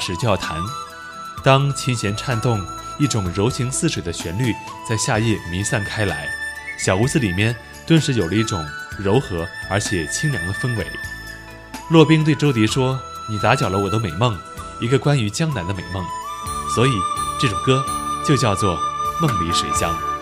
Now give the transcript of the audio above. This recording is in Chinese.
时就要弹。当琴弦颤动，一种柔情似水的旋律在夏夜弥散开来，小屋子里面顿时有了一种柔和而且清凉的氛围。骆宾对周迪说：“你打搅了我的美梦，一个关于江南的美梦。”所以这首歌就叫做《梦里水乡》。